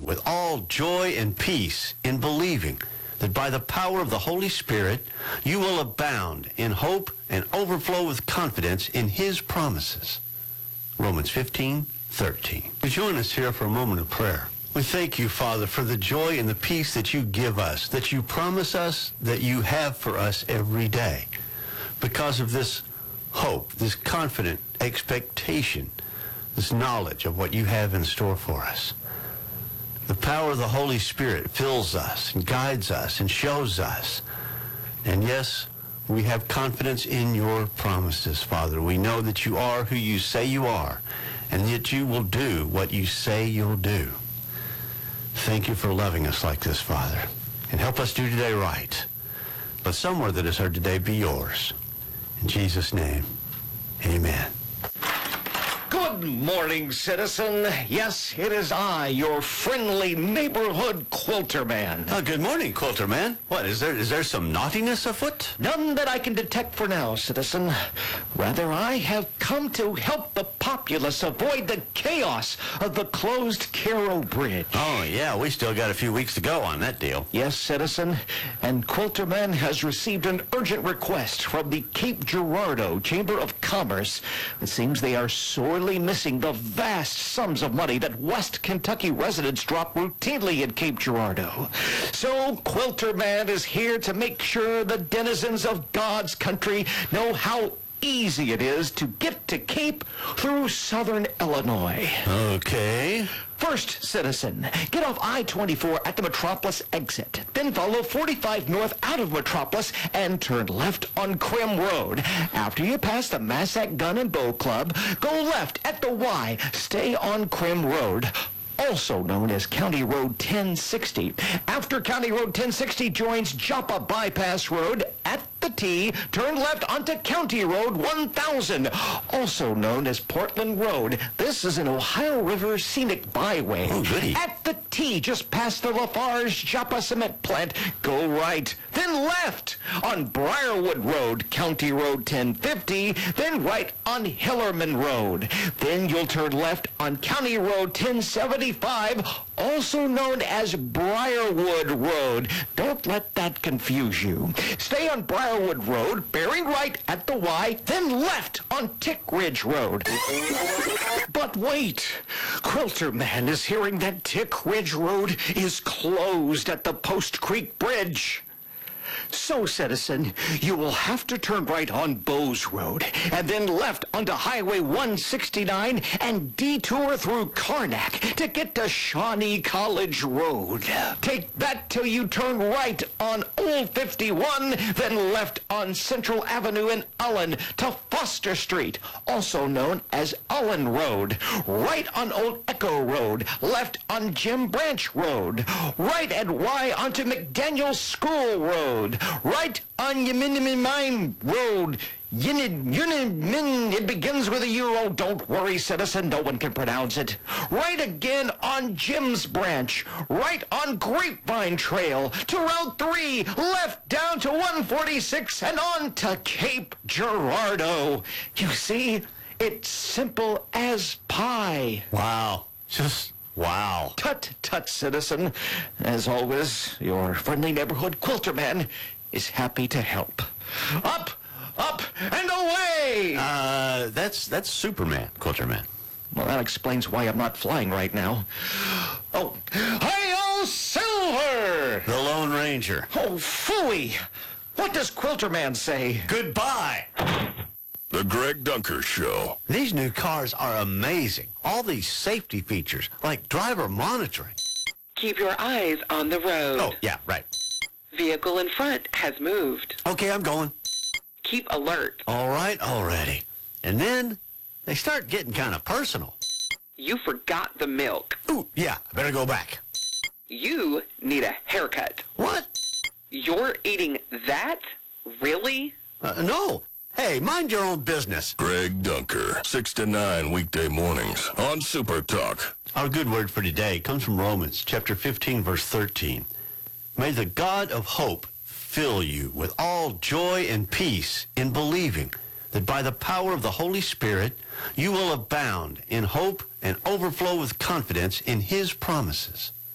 with all joy and peace in believing that by the power of the Holy Spirit, you will abound in hope and overflow with confidence in his promises. Romans 15:13. Join us here for a moment of prayer. We thank you, Father, for the joy and the peace that you give us, that you promise us, that you have for us every day. Because of this hope, this confident expectation, this knowledge of what you have in store for us. The power of the Holy Spirit fills us and guides us and shows us. And yes, we have confidence in your promises, Father. We know that you are who you say you are, and that you will do what you say you'll do. Thank you for loving us like this, Father. And help us do today right. Let some word that is heard today be yours. In Jesus' name, amen. Good morning, citizen. Yes, it is I, your friendly neighborhood quilter man. Oh, good morning, Quilter Man. What, is there some naughtiness afoot? None that I can detect for now, citizen. Rather, I have come to help the populace avoid the chaos of the closed Cairo Bridge. Oh, yeah, we still got a few weeks to go on that deal. Yes, citizen, and Quilterman has received an urgent request from the Cape Girardeau Chamber of Commerce. It seems they are sorely missing the vast sums of money that West Kentucky residents drop routinely in Cape Girardeau. So Quilterman is here to make sure the denizens of God's country know how easy it is to get to Cape through southern Illinois. Okay. First, citizen, get off I-24 at the Metropolis exit. Then follow 45 north out of Metropolis and turn left on Krim Road. After you pass the Massac Gun and Bow Club, go left at the Y. Stay on Krim Road, also known as County Road 1060. After County Road 1060 joins Joppa Bypass Road at the T, turn left onto County Road 1000, also known as Portland Road. This is an Ohio River scenic byway. Oh, goody. At the T, just past the Lafarge Joppa Cement Plant, go right, then left on Briarwood Road, County Road 1050, then right on Hillerman Road. Then you'll turn left on County Road 1075, also known as Briarwood Road. Don't let that confuse you. Stay on Briarwood Road, bearing right at the Y, then left on Tick Ridge Road. But wait, Quilterman is hearing that Tick Ridge Road is closed at the Post Creek Bridge. So, citizen, you will have to turn right on Bowes Road and then left onto Highway 169 and detour through Karnak to get to Shawnee College Road. Take that till you turn right on Old 51, then left on Central Avenue in Ullen to Foster Street, also known as Ullen Road. Right on Old Echo Road, left on Jim Branch Road. Right at Y onto McDaniel School Road. Right on Yeminimin Mine Road. It begins with a euro. Don't worry, citizen, no one can pronounce it. Right again on Jim's Branch. Right on Grapevine Trail to Route 3. Left down to 146 and on to Cape Girardeau. You see, it's simple as pie. Wow. Just wow. Tut, tut, citizen. As always, your friendly neighborhood Quilterman is happy to help. Up, and away! That's Superman, Quilterman. Well, that explains why I'm not flying right now. Oh, hi-yo, Silver! The Lone Ranger. Oh, phooey! What does Quilterman say? Goodbye. The Greg Dunker Show. These new cars are amazing. All these safety features, like driver monitoring. Keep your eyes on the road. Oh, yeah, right. Vehicle in front has moved. Okay, I'm going. Keep alert. All right, already. And then they start getting kind of personal. You forgot the milk. Ooh, yeah, I better go back. You need a haircut. What? You're eating that? Really? No. Hey, mind your own business. Greg Dunker, 6 to 9 weekday mornings on Super Talk. Our good word for today comes from Romans chapter 15, verse 13. May the God of hope fill you with all joy and peace in believing that by the power of the Holy Spirit you will abound in hope and overflow with confidence in his promises.